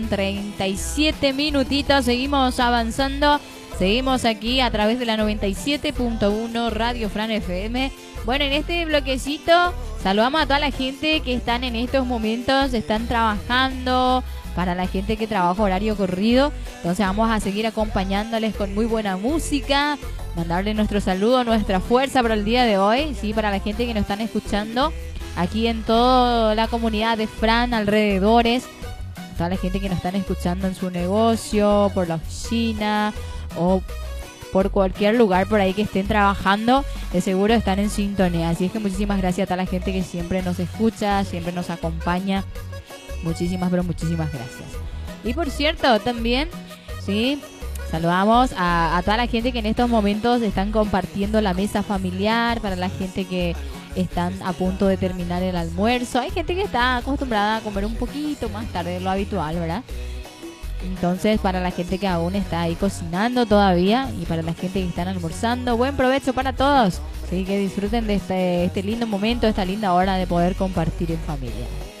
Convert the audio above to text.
37 minutitos, seguimos avanzando, seguimos aquí a través de la 97.1 Radio Fran FM. Bueno, en este bloquecito saludamos a toda la gente que están en estos momentos, están trabajando, para la gente que trabaja horario corrido. Entonces vamos a seguir acompañándoles con muy buena música, mandarle nuestro saludo, nuestra fuerza para el día de hoy, sí, para la gente que nos están escuchando aquí en toda la comunidad de Fran, alrededores, toda la gente que nos están escuchando en su negocio, por la oficina o por cualquier lugar por ahí que estén trabajando, de seguro están en sintonía. Así es que muchísimas gracias a toda la gente que siempre nos escucha, siempre nos acompaña. Muchísimas, pero muchísimas gracias. Y por cierto, también, sí, saludamos a toda la gente que en estos momentos están compartiendo la mesa familiar, para la gente que están a punto de terminar el almuerzo. Hay gente que está acostumbrada a comer un poquito más tarde de lo habitual, ¿verdad? Entonces, para la gente que aún está ahí cocinando todavía y para la gente que están almorzando, buen provecho para todos. Sí, que disfruten de este lindo momento, esta linda hora de poder compartir en familia.